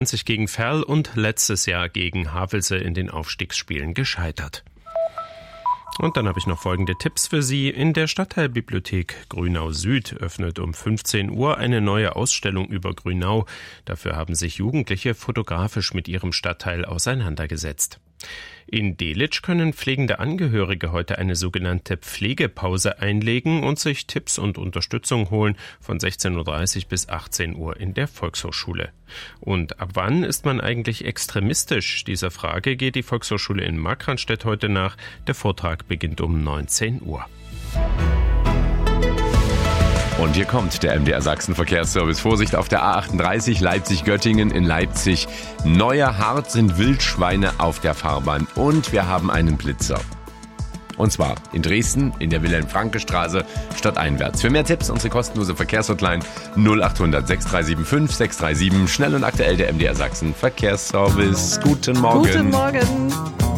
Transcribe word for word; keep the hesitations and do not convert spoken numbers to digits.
gegen Verl und letztes Jahr gegen Havelse in den Aufstiegsspielen gescheitert. Und dann habe ich noch folgende Tipps für Sie. In der Stadtteilbibliothek Grünau Süd öffnet um fünfzehn Uhr eine neue Ausstellung über Grünau. Dafür haben sich Jugendliche fotografisch mit ihrem Stadtteil auseinandergesetzt. In Delitzsch können pflegende Angehörige heute eine sogenannte Pflegepause einlegen und sich Tipps und Unterstützung holen von sechzehn Uhr dreißig bis achtzehn Uhr in der Volkshochschule. Und ab wann ist man eigentlich extremistisch? Dieser Frage geht die Volkshochschule in Markranstädt heute nach. Der Vortrag beginnt um neunzehn Uhr. Und hier kommt der M D R Sachsen Verkehrsservice. Vorsicht auf der A achtunddreißig Leipzig-Göttingen. In Leipzig neuer Hart sind Wildschweine auf der Fahrbahn. Und wir haben einen Blitzer. Und zwar in Dresden in der Wilhelm-Franke-Straße stadteinwärts. Für mehr Tipps unsere kostenlose Verkehrshotline null acht hundert sechs drei sieben fünf sechs drei sieben. Schnell und aktuell der M D R Sachsen Verkehrsservice. Guten Morgen. Guten Morgen.